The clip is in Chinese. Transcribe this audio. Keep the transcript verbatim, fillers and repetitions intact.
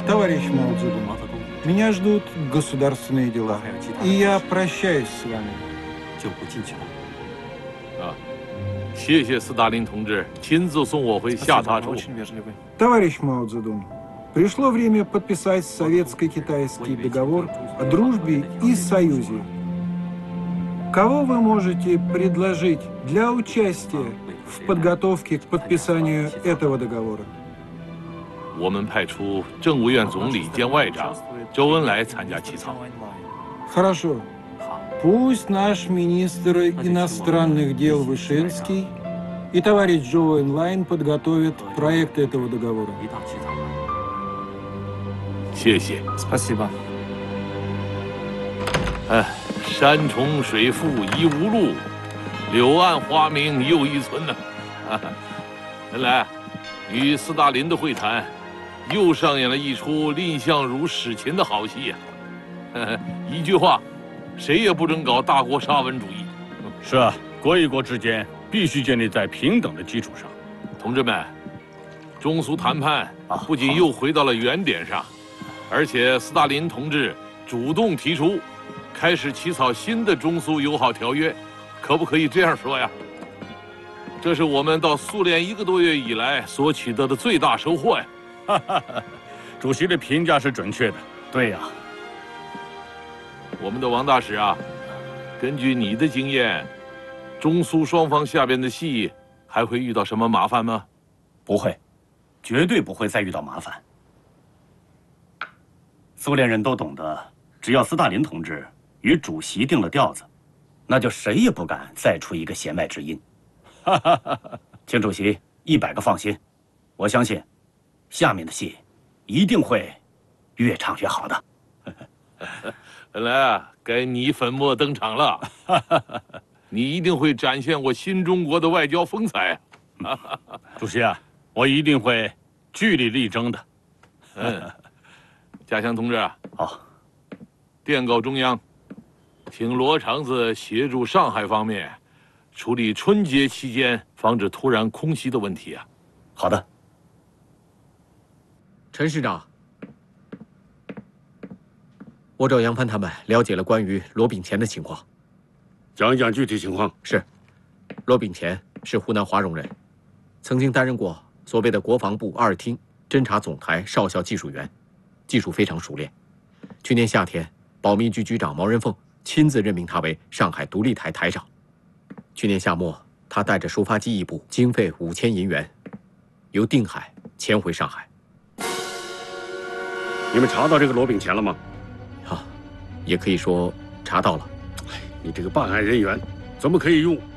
Товарищ Мао Цзэдун, меня ждут государственные дела, и я прощаюсь с вами. 就不进去了。 啊，谢谢斯大林同志亲自送我回下榻处。 Товарищ Мао Цзэдун, пришло время подписать советско-китайский договор о дружбе и союзе. Кого вы можете предложить для участия в подготовке к подписанию этого договора? 我们派出政务院总理兼外长周恩来参加起草。 Хорошо. Пусть наш министр иностранных дел Вышинский и товарищ Джоу Энлайн подготовят проект этого договора. 谢谢。 Спасибо. 哎，山重水复疑无路，柳暗花明又一村呢。原来，与斯大林的会谈，又上演了一出蔺相如使秦的好戏呀、啊。一句话，谁也不准搞大国沙文主义。 是啊，国与国之间必须建立在平等的基础上。 同志们，中苏谈判不仅又回到了原点上，而且斯大林同志主动提出。 开始起草新的中苏友好条约，可不可以这样说呀？这是我们到苏联一个多月以来所取得的最大收获呀！ 哈哈，主席的评价是准确的。 对呀、啊， 我们的王大使啊，根据你的经验，中苏双方下边的戏还会遇到什么麻烦吗？ 不会，绝对不会再遇到麻烦。苏联人都懂得，只要斯大林同志 与主席定了调子，那就谁也不敢再出一个弦外之音。请主席一百个放心，我相信下面的戏一定会越唱越好的。 本来啊，该你粉墨登场了，你一定会展现我新中国的外交风采。 主席啊，我一定会据理力争的。 嗯，家祥同志， 好， 电告中央。 请罗长子协助上海方面处理春节期间防止突然空袭的问题啊！ 好的， 陈市长，我找杨帆他们了解了关于罗秉乾的情况， 讲一讲具体情况。 是，罗秉乾是湖南华容人，曾经担任过所谓的国防部二厅侦察总台少校技术员，技术非常熟练。去年夏天，保密局局长毛人凤 亲自任命他为上海独立台台长。去年夏末，他带着收发机一部，经费五千银元，由定海迁回上海。 你们查到这个罗秉乾了吗？ 啊，也可以说查到了。 你这个办案人员，怎么可以用